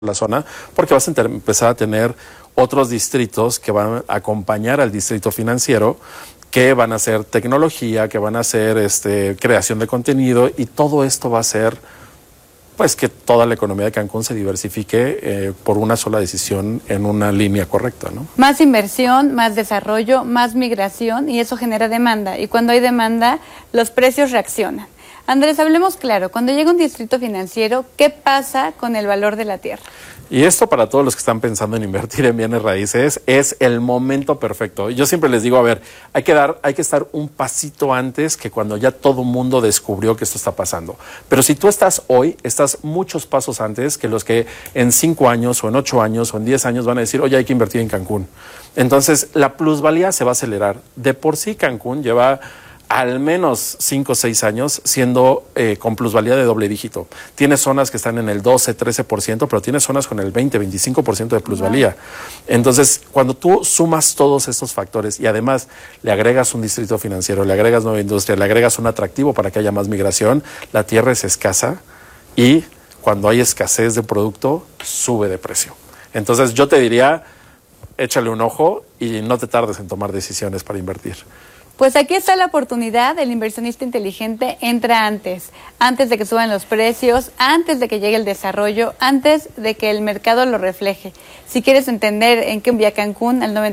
la zona, porque vas a empezar a tener otros distritos que van a acompañar al distrito financiero, que van a hacer tecnología, que van a hacer creación de contenido, y todo esto va a hacer pues que toda la economía de Cancún se diversifique por una sola decisión en una línea correcta, ¿no? Más inversión, más desarrollo, más migración, y eso genera demanda, y cuando hay demanda los precios reaccionan. Andrés, hablemos claro, cuando llega un distrito financiero, ¿qué pasa con el valor de la tierra? Y esto, para todos los que están pensando en invertir en bienes raíces, es el momento perfecto. Yo siempre les digo, a ver, hay que estar un pasito antes que cuando ya todo mundo descubrió que esto está pasando. Pero si tú estás hoy, estás muchos pasos antes que los que en 5 años o en 8 años o en 10 años van a decir, oye, hay que invertir en Cancún. Entonces, la plusvalía se va a acelerar. De por sí, Cancún lleva al menos 5 o 6 años siendo con plusvalía de doble dígito. Tiene zonas que están en el 12, 13%, pero tiene zonas con el 20, 25% de plusvalía. Entonces, cuando tú sumas todos estos factores y además le agregas un distrito financiero, le agregas nueva industria, le agregas un atractivo para que haya más migración, la tierra es escasa y cuando hay escasez de producto, sube de precio. Entonces, yo te diría, échale un ojo y no te tardes en tomar decisiones para invertir. Pues aquí está la oportunidad. El inversionista inteligente entra antes de que suban los precios, antes de que llegue el desarrollo, antes de que el mercado lo refleje. Si quieres entender en qué envía Cancún, al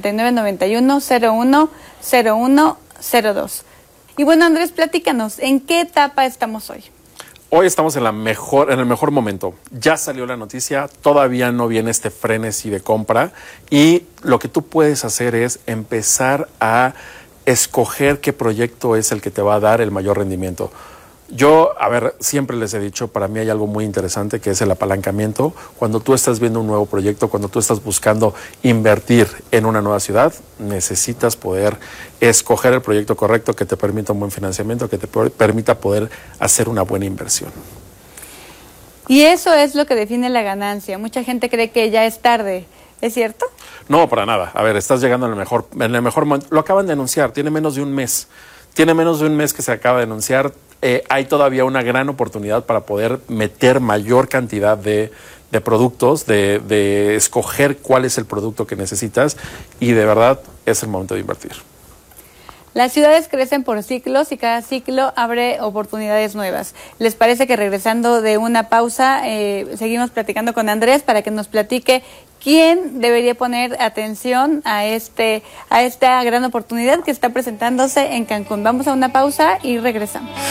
9991-010102. Y bueno, Andrés, platícanos, ¿en qué etapa estamos hoy? Hoy estamos en el mejor momento. Ya salió la noticia, todavía no viene este frenesí de compra, y lo que tú puedes hacer es empezar a escoger qué proyecto es el que te va a dar el mayor rendimiento. Yo, siempre les he dicho, para mí hay algo muy interesante que es el apalancamiento. Cuando tú estás viendo un nuevo proyecto, cuando tú estás buscando invertir en una nueva ciudad, necesitas poder escoger el proyecto correcto que te permita un buen financiamiento, que te permita poder hacer una buena inversión. Y eso es lo que define la ganancia. Mucha gente cree que ya es tarde. ¿Es cierto? No, para nada. Estás llegando en el mejor momento. Lo acaban de anunciar, tiene menos de un mes. Tiene menos de un mes que se acaba de anunciar. Hay todavía una gran oportunidad para poder meter mayor cantidad de productos, de escoger cuál es el producto que necesitas, y de verdad es el momento de invertir. Las ciudades crecen por ciclos y cada ciclo abre oportunidades nuevas. ¿Les parece que regresando de una pausa seguimos platicando con Andrés para que nos platique quién debería poner atención a esta gran oportunidad que está presentándose en Cancún? Vamos a una pausa y regresamos.